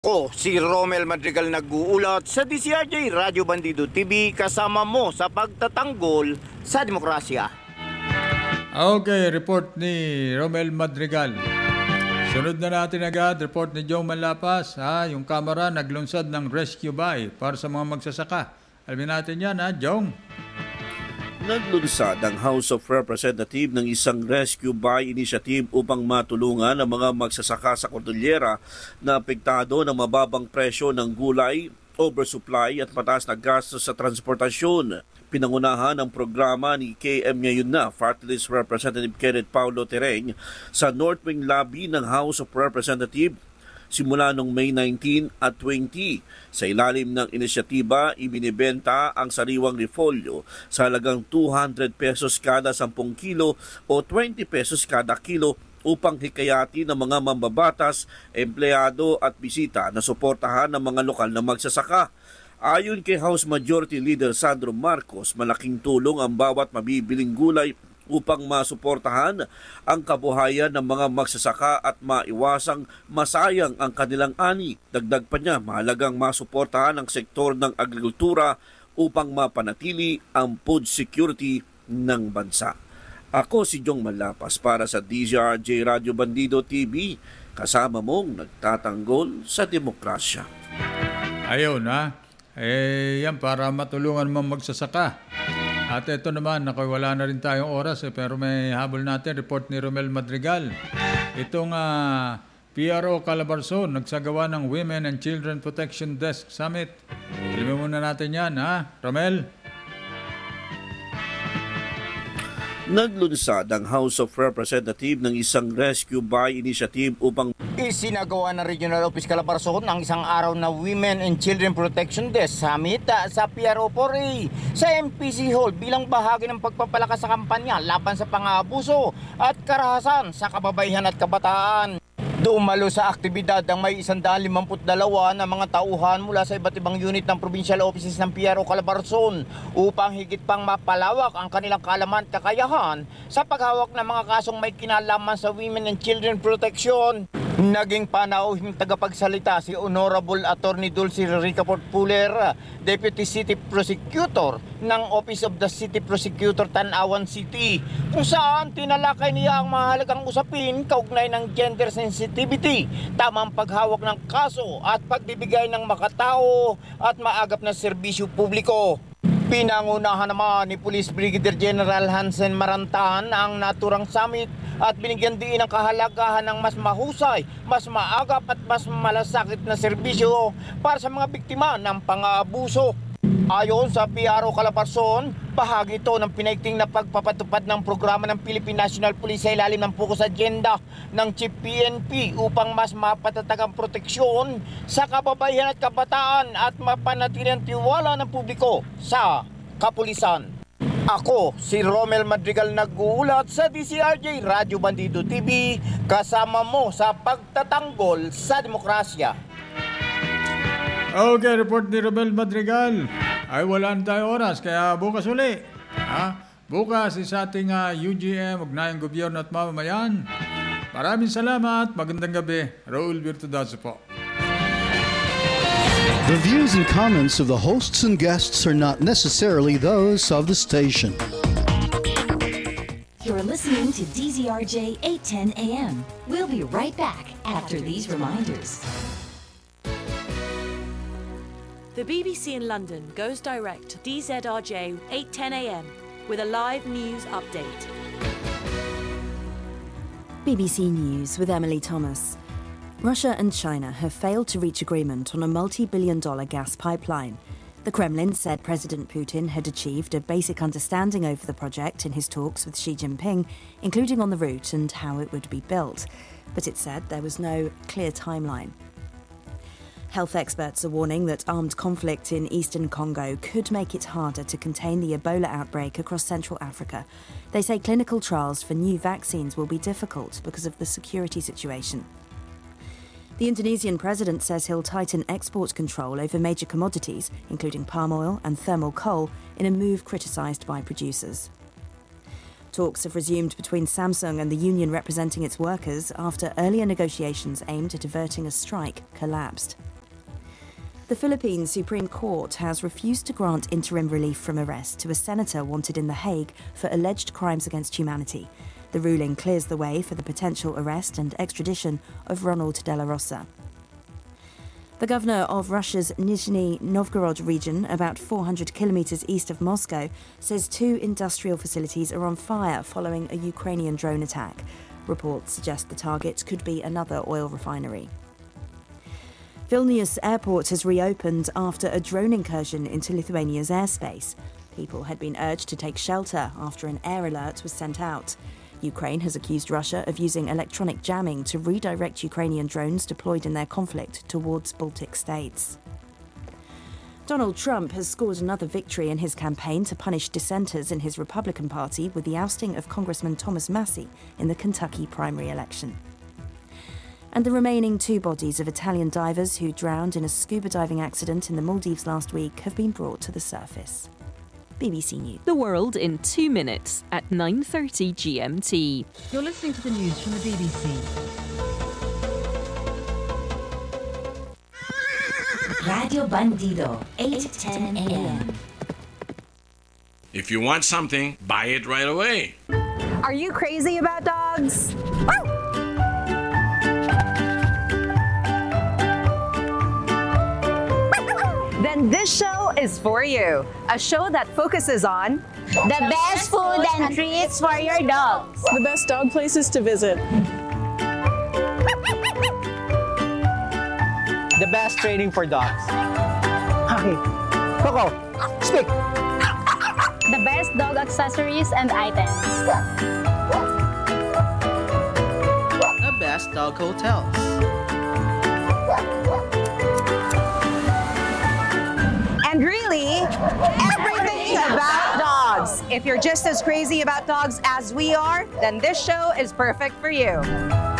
Ako, si Romel Madrigal nag-uulat sa DCRJ Radyo Bandido TV kasama mo sa pagtatanggol sa demokrasya. Okay, report ni Romel Madrigal. Sunod na natin agad, report ni Jong Manlapas. Yung kamera naglunsad ng rescue buy para sa mga magsasaka. Alamin natin yan, Jong. Naglunsad ang House of Representatives ng isang rescue buy initiative upang matulungan ang mga magsasaka sa Cordillera na apektado ng mababang presyo ng gulay, oversupply at mataas na gastos sa transportasyon. Pinangunahan ang programa ni KM ngayon na Fartlist Representative Kenneth Paulo Tereng sa North Wing Lobby ng House of Representatives simula noong May 19 at 20. Sa ilalim ng inisyatiba, ibinibenta ang sariwang repolyo sa halagang 200 pesos kada 10 kilo o 20 pesos kada kilo upang hikayati ng mga mambabatas, empleyado at bisita na suportahan ng mga lokal na magsasaka. Ayon kay House Majority Leader Sandro Marcos, malaking tulong ang bawat mabibiling gulay upang masuportahan ang kabuhayan ng mga magsasaka at maiwasang masayang ang kanilang ani. Dagdag pa niya, mahalagang masuportahan ang sektor ng agrikultura upang mapanatili ang food security ng bansa. Ako si Jong Manlapas para sa DZRJ Radio Bandido TV, kasama mong nagtatanggol sa demokrasya. Ayun, yan para matulungan mong magsasaka. At ito naman, wala na rin tayong oras pero may habol natin, report ni Romel Madrigal. Itong PRO Calabarzon, nagsagawa ng Women and Children Protection Desk Summit. Alamin muna natin yan, Romel? Naglunsad ang House of Representatives ng isang rescue buy initiative upang Isinagawa ng Regional Office Calabarzon ang isang araw na Women and Children Protection Desk Summit sa PRO 4A sa MPC Hall bilang bahagi ng pagpapalakas sa kampanya laban sa pang-aabuso at karahasan sa kababaihan at kabataan. Dumalo sa aktibidad ang may 152 na mga tauhan mula sa iba't ibang unit ng provincial offices ng PRO Calabarzon upang higit pang mapalawak ang kanilang kaalaman at kakayahan sa paghawak ng mga kasong may kinalaman sa women and children protection. Naging panauhing tagapagsalita si Honorable Attorney Dulce Ricaport Puller, Deputy City Prosecutor ng Office of the City Prosecutor Tanawan City, kung saan tinalakay niya ang mahalagang usapin kaugnay ng gender sensitivity, tamang paghawak ng kaso at pagbibigay ng makatao at maagap na serbisyo publiko. Pinangunahan naman ni Police Brigadier General Hansen Marantan ang naturang summit at binigyan din ang kahalagahan ng mas mahusay, mas maagap at mas malasakit na serbisyo para sa mga biktima ng pang-aabuso. Ayon sa PRO Calabarzon, bahagi ito ng pinaigting na pagpapatupad ng programa ng Philippine National Police sa ilalim ng Focus Agenda ng Chief PNP upang mas mapatatag ang proteksyon sa kababaihan at kabataan at mapanatili ang tiwala ng publiko sa kapulisan. Ako, si Romel Madrigal nag-uulat sa DCRJ Radio Bandido TV, kasama mo sa pagtatanggol sa demokrasya. Okay, report ni Romel Madrigal. Ay wala na tayong oras, kaya bukas uli. Bukas sa ating UGM, Ugnayang Gobyerno at Mamamayan. Maraming salamat, magandang gabi. Raul Virtudazo po. The views and comments of the hosts and guests are not necessarily those of the station. You're listening to DZRJ 810 AM. We'll be right back after these reminders. The BBC in London goes direct to DZRJ 810 AM with a live news update. BBC News with Emily Thomas. Russia and China have failed to reach agreement on a multi-billion-dollar gas pipeline. The Kremlin said President Putin had achieved a basic understanding over the project in his talks with Xi Jinping, including on the route and how it would be built. But it said there was no clear timeline. Health experts are warning that armed conflict in eastern Congo could make it harder to contain the Ebola outbreak across Central Africa. They say clinical trials for new vaccines will be difficult because of the security situation. The Indonesian president says he'll tighten export control over major commodities, including palm oil and thermal coal, in a move criticised by producers. Talks have resumed between Samsung and the union representing its workers after earlier negotiations aimed at averting a strike collapsed. The Philippines Supreme Court has refused to grant interim relief from arrest to a senator wanted in The Hague for alleged crimes against humanity. The ruling clears the way for the potential arrest and extradition of Ronald De La Rosa. The governor of Russia's Nizhny Novgorod region, about 400 kilometers east of Moscow, says 2 industrial facilities are on fire following a Ukrainian drone attack. Reports suggest the target could be another oil refinery. Vilnius Airport has reopened after a drone incursion into Lithuania's airspace. People had been urged to take shelter after an air alert was sent out. Ukraine has accused Russia of using electronic jamming to redirect Ukrainian drones deployed in their conflict towards Baltic states. Donald Trump has scored another victory in his campaign to punish dissenters in his Republican Party with the ousting of Congressman Thomas Massie in the Kentucky primary election. And the remaining 2 bodies of Italian divers who drowned in a scuba diving accident in the Maldives last week have been brought to the surface. BBC News. The world in 2 minutes at 9:30 GMT. You're listening to the news from the BBC. Radio Bandido, 8:10 a.m. If you want something, buy it right away. Are you crazy about dogs? Then this show is for you. A show that focuses on the best food and treats for your dogs, the best dog places to visit, the best training for dogs. Okay, Coco, speak. The best dog accessories and items, the best dog hotels, and really, everything about dogs. If you're just as crazy about dogs as we are, then this show is perfect for you.